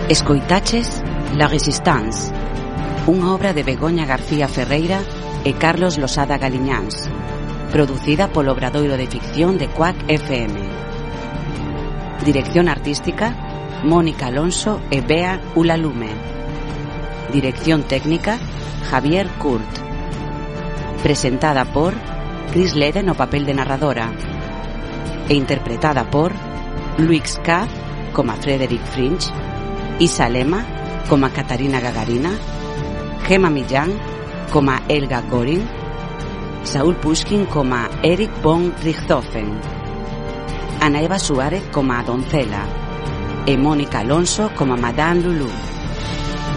Escoitaches La Resistance, unha obra de Begoña García Ferreira e Carlos Losada Galiñáns, producida polo Obradoiro de Ficción de Quack FM. Dirección artística, Mónica Alonso e Bea Ulalume. Dirección técnica, Javier Kurt. Presentada por Chris Lede no papel de narradora e interpretada por Luix Caz como Frederick Fringe, Isa Lema como Catarina Gagarina, Gemma Millán como Elga Goring, Saúl Pushkin como Eric von Richthofen, Ana Eva Suárez como a Doncela e Mónica Alonso como Madame Lulu.